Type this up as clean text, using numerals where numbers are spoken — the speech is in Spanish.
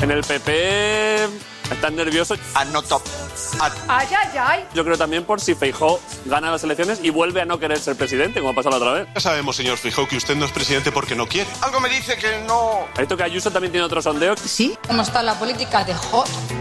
En el PP están nerviosos. Ay, ay, ay. Yo creo también por si Feijóo gana las elecciones y vuelve a no querer ser presidente, como ha pasado la otra vez. Ya sabemos, señor Feijóo, que usted no es presidente porque no quiere. Algo me dice que no. ¿Ha visto que Ayuso también tiene otro sondeo? Sí. ¿Cómo está la política de hot?